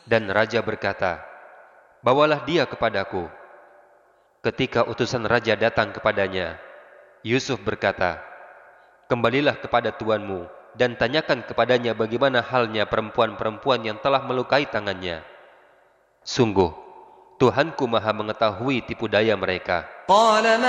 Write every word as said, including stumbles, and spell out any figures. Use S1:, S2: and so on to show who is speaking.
S1: Dan raja berkata, "Bawalah dia kepadaku." Ketika utusan raja datang kepadanya, Yusuf berkata, "Kembalilah kepada tuanmu dan tanyakan kepadanya bagaimana halnya perempuan-perempuan yang telah melukai tangannya. Sungguh, Tuhanku maha mengetahui tipu daya mereka."